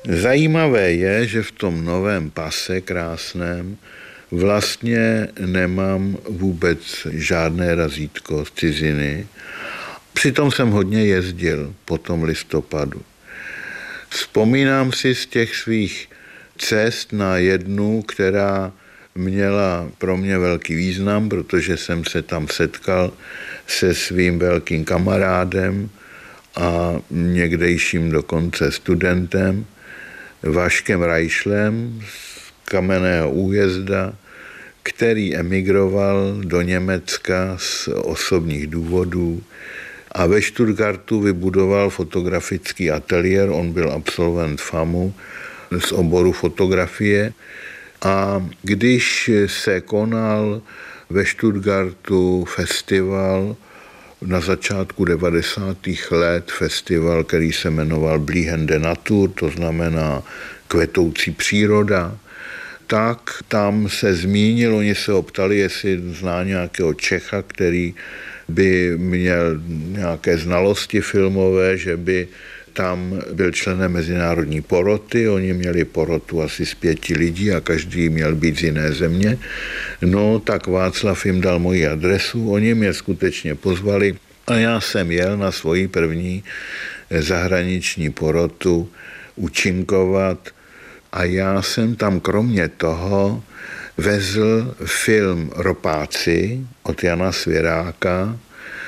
Zajímavé je, že v tom novém pase krásném vlastně nemám vůbec žádné razítko z ciziny. Přitom jsem hodně jezdil po tom listopadu. Vzpomínám si z těch svých cest na jednu, která měla pro mě velký význam, protože jsem se tam setkal se svým velkým kamarádem a někdejším dokonce studentem Vaškem Reišlem z Kamenného Újezda, který emigroval do Německa z osobních důvodů a ve Stuttgartu vybudoval fotografický ateliér. On byl absolvent FAMu z oboru fotografie a když se konal ve Stuttgartu festival na začátku 90. let, festival, který se jmenoval Blühende Natur, to znamená kvetoucí příroda, tak tam se zmínil, oni se optali, jestli zná nějakého Čecha, který by měl nějaké znalosti filmové, že by tam byl členem mezinárodní poroty, oni měli porotu asi z 5 lidí a každý měl být z jiné země. No tak Václav jim dal moji adresu, oni mě skutečně pozvali a já jsem jel na svoji první zahraniční porotu účinkovat a já jsem tam kromě toho vezl film Ropáci od Jana Svěráka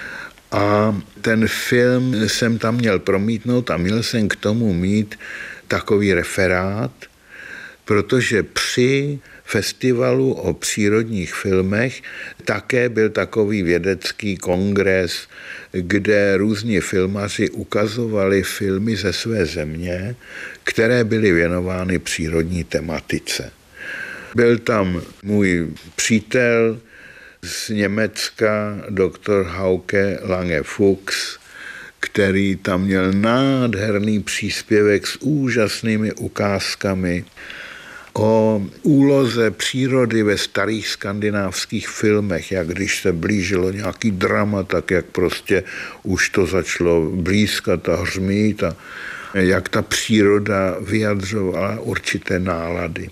a ten film jsem tam měl promítnout a měl jsem k tomu mít takový referát, protože při festivalu o přírodních filmech také byl takový vědecký kongres, kde různí filmaři ukazovali filmy ze své země, které byly věnovány přírodní tematice. Byl tam můj přítel z Německa, doktor Hauke Lange-Fuchs, který tam měl nádherný příspěvek s úžasnými ukázkami o úloze přírody ve starých skandinávských filmech, jak když se blížilo nějaký drama, tak jak prostě už to začalo blízkat a hřmít a jak ta příroda vyjadřovala určité nálady.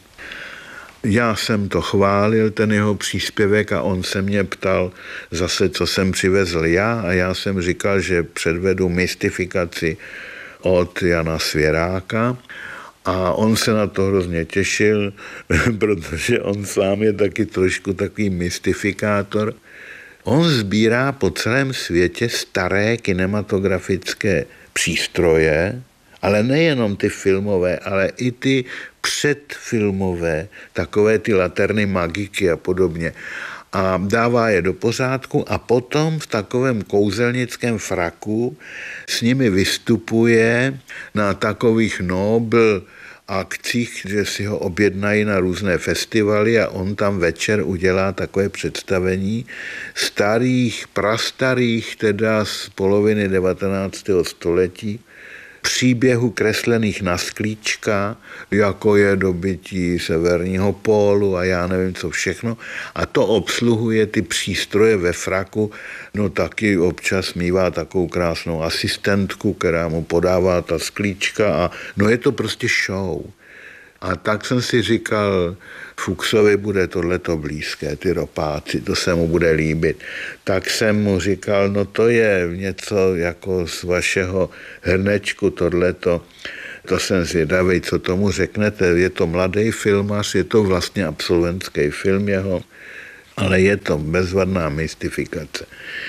Já jsem to chválil, ten jeho příspěvek, a on se mě ptal zase, co jsem přivezl já, a já jsem říkal, že předvedu mystifikaci od Jana Svěráka a on se na to hrozně těšil, protože on sám je taky trošku takový mystifikátor. On sbírá po celém světě staré kinematografické přístroje, ale nejenom ty filmové, ale i ty předfilmové, takové ty laterny magiky a podobně. A dává je do pořádku a potom v takovém kouzelnickém fraku s nimi vystupuje na takových Nobel akcích, že si ho objednají na různé festivaly a on tam večer udělá takové představení starých, prastarých, teda z poloviny 19. století, příběhu kreslených na sklíčka, jako je dobytí severního pólu a já nevím co všechno. A to obsluhuje ty přístroje ve fraku, no taky občas mívá takovou krásnou asistentku, která mu podává ta sklíčka a no je to prostě show. A tak jsem si říkal, Fuchsovi bude tohleto blízké, ty Ropáci, to se mu bude líbit. Tak jsem mu říkal, no to je něco jako z vašeho hrnečku tohleto, to jsem zvědavý, co tomu řeknete. Je to mladý filmař, je to vlastně absolventský film jeho, ale je to bezvadná mystifikace.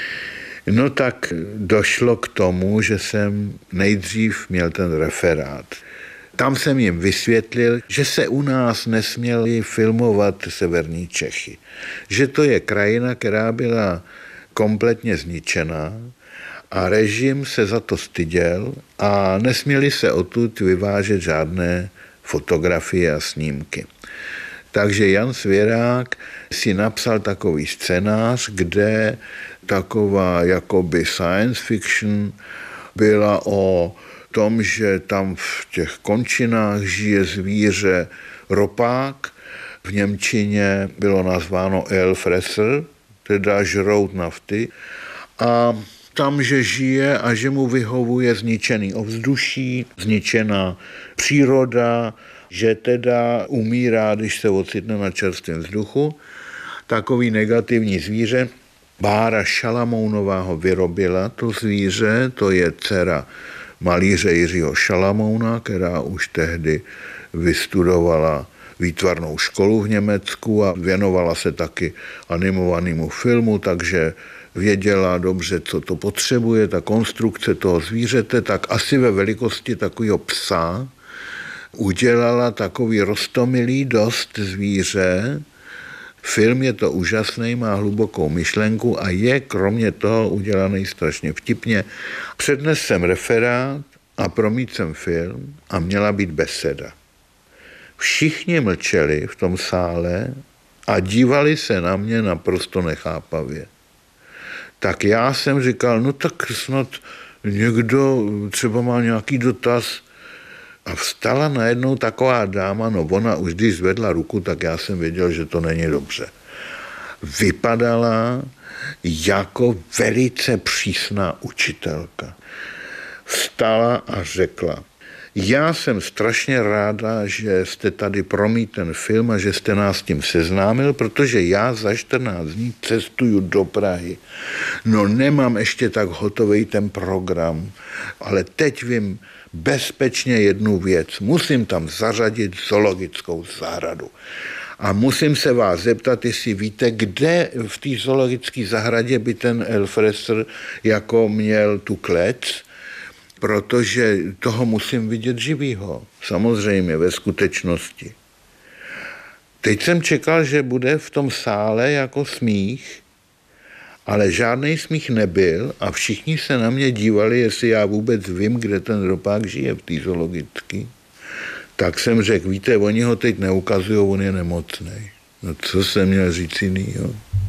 No tak došlo k tomu, že jsem nejdřív měl ten referát. Tam jsem jim vysvětlil, že se u nás nesměli filmovat severní Čechy. Že to je krajina, která byla kompletně zničená a režim se za to styděl a nesměli se odtud vyvážet žádné fotografie a snímky. Takže Jan Svěrák si napsal takový scénář, kde taková jakoby science fiction byla o tom, že tam v těch končinách žije zvíře ropák. V němčině bylo nazváno Ölfresser, teda žrout nafty. A tam, že žije a že mu vyhovuje zničený ovzduší, zničená příroda, že teda umírá, když se ocitne na čerstvém vzduchu. Takový negativní zvíře. Bára Šalamounová ho vyrobila, to zvíře, to je dcera malíře Jiřího Šalamouna, která už tehdy vystudovala výtvarnou školu v Německu a věnovala se taky animovanému filmu, takže věděla dobře, co to potřebuje, ta konstrukce toho zvířete, tak asi ve velikosti takového psa udělala takový roztomilý dost zvíře. Film je to úžasný, má hlubokou myšlenku a je kromě toho udělaný strašně vtipně. Přednes jsem referát a promít jsem film a měla být beseda. Všichni mlčeli v tom sále a dívali se na mě naprosto nechápavě. Tak já jsem říkal, no tak snad někdo třeba má nějaký dotaz. A vstala najednou taková dáma, no ona už když zvedla ruku, tak já jsem věděl, že to není dobře. Vypadala jako velice přísná učitelka. Vstala a řekla, já jsem strašně ráda, že jste tady promít ten film a že jste nás s tím seznámil, protože já za 14 dní cestuju do Prahy. No nemám ještě tak hotový ten program, ale teď vím bezpečně jednu věc. Musím tam zařadit zoologickou zahradu. A musím se vás zeptat, jestli víte, kde v té zoologické zahradě by ten Elfresser jako měl tu klec, protože toho musím vidět živýho. Samozřejmě ve skutečnosti. Teď jsem čekal, že bude v tom sále jako smích, ale žádný smích nebyl a všichni se na mě dívali, jestli já vůbec vím, kde ten ropák žije v té zoologické. Tak jsem řekl, víte, oni ho teď neukazují, on je nemocnej. No co jsem měl říct jinýho?